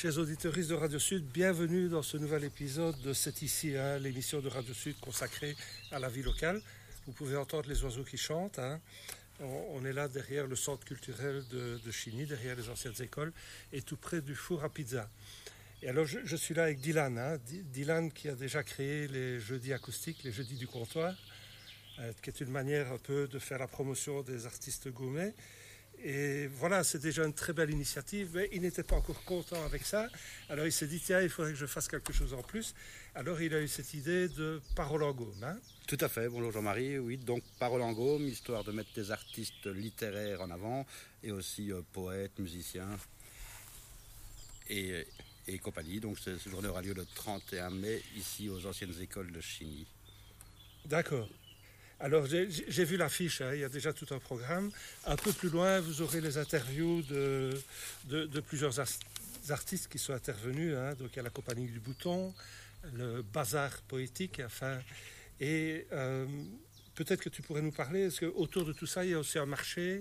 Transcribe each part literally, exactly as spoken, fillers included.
Chers auditeurs de Radio Sud, bienvenue dans ce nouvel épisode de C'est ici, hein, l'émission de Radio Sud consacrée à la vie locale. Vous pouvez entendre les oiseaux qui chantent. Hein. On, on est là derrière le centre culturel de, de Chigny, derrière les anciennes écoles, et tout près du four à pizza. Et alors je, je suis là avec Dylan, hein, Dylan qui a déjà créé les jeudis acoustiques, les jeudis du comptoir, euh, qui est une manière un peu de faire la promotion des artistes gourmets. Et voilà, c'est déjà une très belle initiative, mais il n'était pas encore content avec ça. Alors il s'est dit, tiens, il faudrait que je fasse quelque chose en plus. Alors il a eu cette idée de Parole en Gaume. Hein. Tout à fait, bonjour Jean-Marie. Oui, donc Parole en Gaume, histoire de mettre des artistes littéraires en avant, et aussi euh, poètes, musiciens et, et compagnie. Donc cette journée aura lieu le trente et un mai, ici aux anciennes écoles de Chigny. D'accord. Alors, j'ai, j'ai vu l'affiche, hein, il y a déjà tout un programme. Un peu plus loin, vous aurez les interviews de, de, de plusieurs as, artistes qui sont intervenus. Hein. Donc, il y a la Compagnie du Bouton, le Bazar Poétique, enfin. Et euh, peut-être que tu pourrais nous parler, parce qu'autour de tout ça, il y a aussi un marché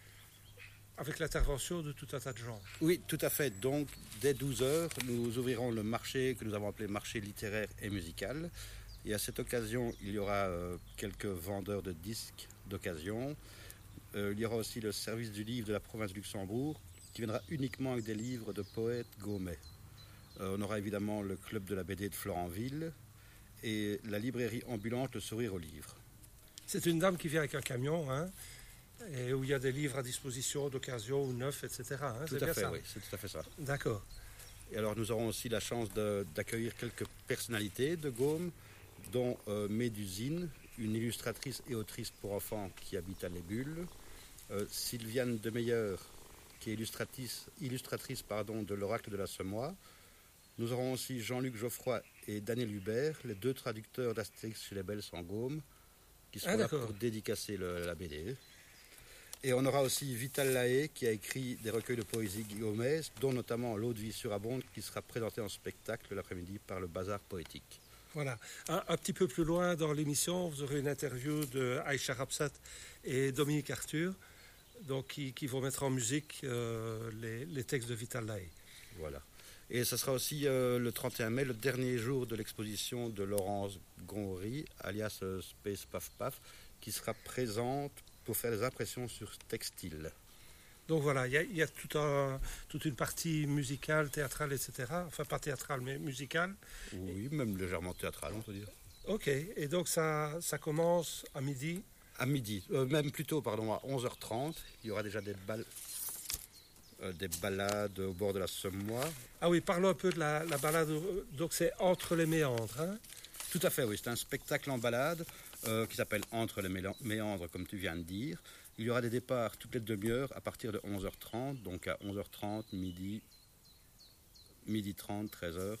avec l'intervention de tout un tas de gens. Oui, tout à fait. Donc, dès douze heures, nous ouvrirons le marché que nous avons appelé marché littéraire et musical. Et à cette occasion, il y aura euh, quelques vendeurs de disques d'occasion. Euh, il y aura aussi le service du livre de la province de Luxembourg, qui viendra uniquement avec des livres de poètes gaumais. Euh, on aura évidemment le club de la B D de Florenville et la librairie ambulante Le Sourire aux Livres. C'est une dame qui vient avec un camion, hein, et où il y a des livres à disposition d'occasion ou neufs, et cetera. Hein, tout c'est à bien fait, ça. oui, c'est tout à fait ça. D'accord. Et alors, nous aurons aussi la chance de, d'accueillir quelques personnalités de Gaume, dont euh, Médusine, une illustratrice et autrice pour enfants qui habite à Les Bulles, euh, Sylviane Demeyer, qui est illustratrice, illustratrice pardon, de l'Oracle de la Semois. Nous aurons aussi Jean-Luc Geoffroy et Daniel Hubert, les deux traducteurs d'Astérix chez les Belles en Gaume, qui seront ah, là pour dédicacer le, la B D. Et on aura aussi Vital Lahaye, qui a écrit des recueils de poésie guillaumaise, dont notamment L'eau de vie surabonde, qui sera présenté en spectacle l'après-midi par le Bazar Poétique. Voilà. Un, un petit peu plus loin dans l'émission, vous aurez une interview de Aïcha Rapsat et Dominique Arthur, donc qui, qui vont mettre en musique euh, les, les textes de Vital Lahaye. Voilà. Et ce sera aussi euh, le trente et un mai, le dernier jour de l'exposition de Laurence Gonry, alias euh, Space Paf Paf, qui sera présente pour faire des impressions sur textile. Donc voilà, il y, y a tout un, toute une partie musicale, théâtrale, et cetera. Enfin, pas théâtrale, mais musicale. Oui, même légèrement théâtrale, on peut dire. Ok, et donc ça, ça commence à midi. À midi, euh, même plutôt, pardon, à onze heures trente. Il y aura déjà des, bal... euh, des balades au bord de la Semois. Ah oui, parlons un peu de la, la balade. Donc c'est Entre les méandres, hein? Tout à fait, oui. C'est un spectacle en balade euh, qui s'appelle Entre les méandres, comme tu viens de dire. Il y aura des départs toutes les demi-heures à partir de onze heures trente, donc à onze heures trente, midi, midi trente, treize heures.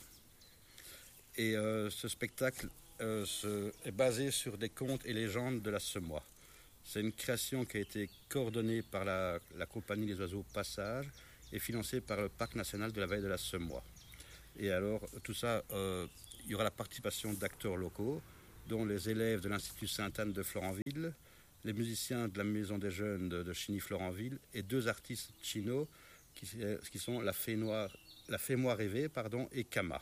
Et euh, ce spectacle euh, ce, est basé sur des contes et légendes de la Semois. C'est une création qui a été coordonnée par la, la compagnie des oiseaux Passage et financée par le Parc national de la Vallée de la Semois. Et alors, tout ça, euh, il y aura la participation d'acteurs locaux, dont les élèves de l'Institut Sainte-Anne de Florenville, les musiciens de la Maison des Jeunes de, de Chigny-Florenville et deux artistes chino qui, qui sont la Fée Noire, la Fée Moi Rêvée, pardon, et Kama.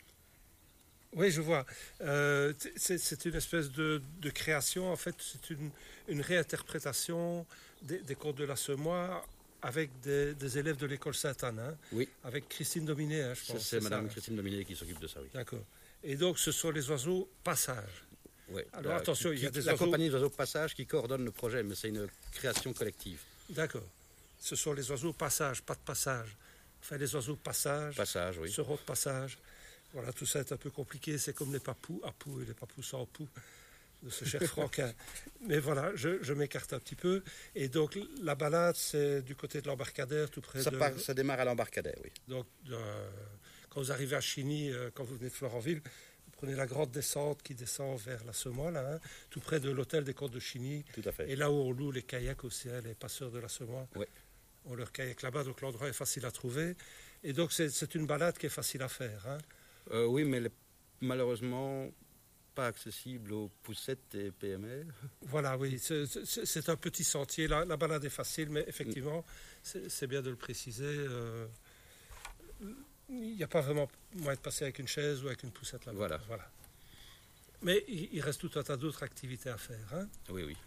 Oui, je vois. Euh, c'est, c'est une espèce de, de création, en fait, c'est une, une réinterprétation des, des contes de la Semois avec des, des élèves de l'école Sainte-Anne, hein, oui. Avec Christine Dominé, hein, je pense. C'est, c'est Madame ça, Christine Dominé qui s'occupe de ça, oui. D'accord. Et donc, ce sont les oiseaux Passage. Oui. Alors la, attention, qui, il y a des la oiseaux... compagnie des oiseaux Passage qui coordonne le projet, mais c'est une création collective. D'accord. Ce sont les oiseaux Passage, pas de passage. Enfin, les oiseaux Passage, Passage, oui. seront de passage. Voilà, tout ça est un peu compliqué. C'est comme les papous à poux et les papous sans poux de ce cher Franquin. Mais voilà, je, je m'écarte un petit peu. Et donc, la balade, c'est du côté de l'embarcadère, tout près ça de... Part, ça démarre à l'embarcadère, oui. Donc, euh, quand vous arrivez à Chigny, euh, quand vous venez de Florenville, vous prenez la grande descente qui descend vers la Semois, là, hein, tout près de l'hôtel des Côtes de Chigny. Tout à fait. Et là où on loue les kayaks aussi, hein, les passeurs de la Semois. Oui. On leur kayak là-bas, donc l'endroit est facile à trouver. Et donc, c'est, c'est une balade qui est facile à faire, hein. Euh, oui, mais les, malheureusement pas accessible aux poussettes et P M R. Voilà, oui, c'est, c'est, c'est un petit sentier. La, la balade est facile, mais effectivement, c'est, c'est bien de le préciser. Euh, il n'y a pas vraiment moyen de passer avec une chaise ou avec une poussette là-bas. Voilà. voilà. Mais il, il reste tout un tas d'autres activités à faire. Hein. Oui, oui.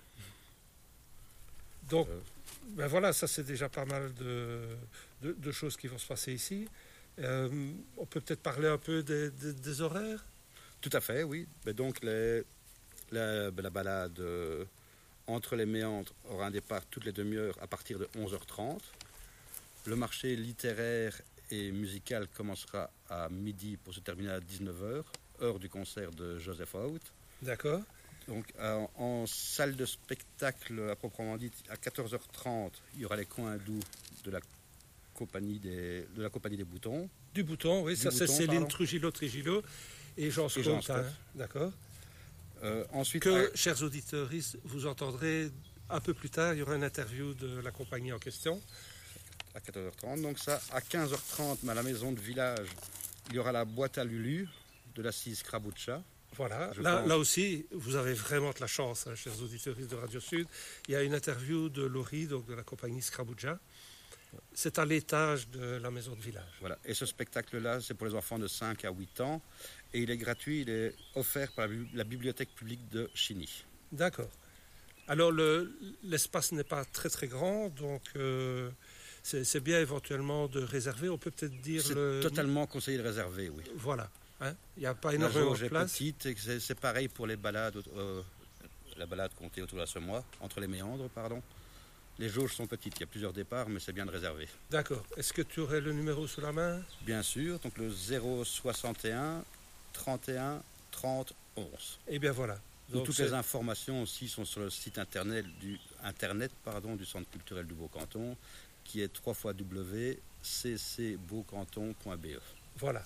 Donc, Euh. ben voilà, ça c'est déjà pas mal de, de, de choses qui vont se passer ici. Euh, on peut peut-être parler un peu des, des, des horaires. Tout à fait, oui. Mais donc, les, la, la balade euh, entre les méandres aura un départ toutes les demi-heures à partir de onze heures trente. Le marché littéraire et musical commencera à midi pour se terminer à dix-neuf heures, heure du concert de Joseph Hout. D'accord. Donc, en, en salle de spectacle, à proprement dit, à quatorze heures trente, il y aura les coins doux de la compagnie des, de la compagnie des boutons. Du bouton, oui, Du ça c'est Bouton, Céline pardon. Trujillo Trujillo et Jean Et Jean Scott. Hein, Scott. d'accord. Euh, ensuite, Que, à- chers auditeurs, vous entendrez un peu plus tard, il y aura une interview de la compagnie en question. à quatorze heures trente. Donc ça, à quinze heures trente, mais à la maison de village, il y aura la boîte à Lulu de l'assise Krabucha. Voilà, Je là, pense. là aussi, vous avez vraiment de la chance, hein, chers auditeurs de Radio Sud. Il y a une interview de Laurie, donc de la compagnie Scrabuja. C'est à l'étage de la maison de village. Voilà. Et ce spectacle-là, c'est pour les enfants de cinq à huit ans. Et il est gratuit, il est offert par la, bibli- la bibliothèque publique de Chigny. D'accord. Alors, le- l'espace n'est pas très très grand, donc euh, c'est c'est bien éventuellement de réserver. On peut peut-être dire C'est le... totalement conseillé de réserver, oui. Voilà. hein. Il n'y a pas La énormément jauge de est place. petite, et c'est c'est pareil pour les balades, euh, la balade comptée autour de la Semois, entre les méandres, pardon. Les jauges sont petites, il y a plusieurs départs, mais c'est bien de réserver. D'accord. Est-ce que tu aurais le numéro sous la main? Bien sûr, donc le zéro soixante et un trente et un trente onze. Eh bien voilà. Donc, Toutes c'est- les informations aussi sont sur le site internet du, internet, pardon, du Centre culturel du Beau-Canton, qui est w w w point c c beaucanton point b e. Voilà.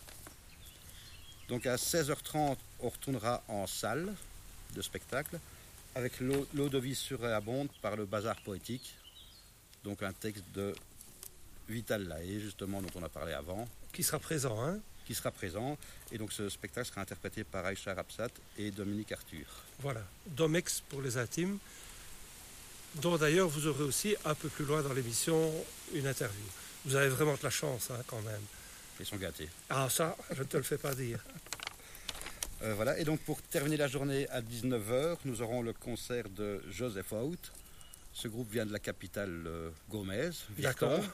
Donc à seize heures trente, on retournera en salle de spectacle avec l'eau l'eau de vie surabonde par le Bazar poétique. Donc un texte de Vital Lahaye, justement, dont on a parlé avant, Qui sera présent, hein? qui sera présent. Et donc ce spectacle sera interprété par Aïcha Rapsat et Dominique Arthur. Voilà. Domex pour les intimes, dont d'ailleurs vous aurez aussi un peu plus loin dans l'émission une interview. Vous avez vraiment de la chance, hein, quand même. Ils sont gâtés. Ah, ça, je ne te le fais pas dire. Euh, voilà. Et donc pour terminer la journée à dix-neuf heures, nous aurons le concert de Joseph Hout. Ce groupe vient de la capitale euh, gaumaise, Virton. D'accord.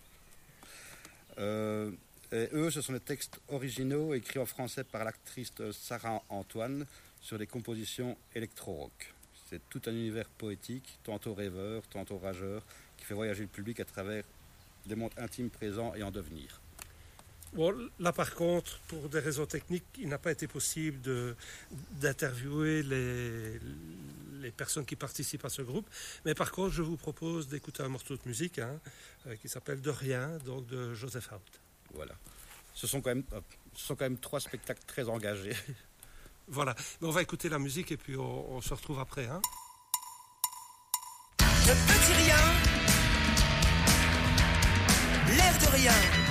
Euh, et eux, ce sont des textes originaux écrits en français par l'actrice Sarah Antoine sur des compositions électro-rock. C'est tout un univers poétique, tantôt rêveur, tantôt rageur, qui fait voyager le public à travers des mondes intimes présents et en devenir. Bon, là par contre, pour des raisons techniques, il n'a pas été possible de, d'interviewer les, les personnes qui participent à ce groupe. Mais par contre, je vous propose d'écouter un morceau de musique hein, euh, qui s'appelle De Rien, donc de Joseph Hout. Voilà. Ce sont quand même, hop, ce sont quand même trois spectacles très engagés. Voilà. Mais on va écouter la musique et puis on, on se retrouve après. Hein. Le petit rien, l'air de rien.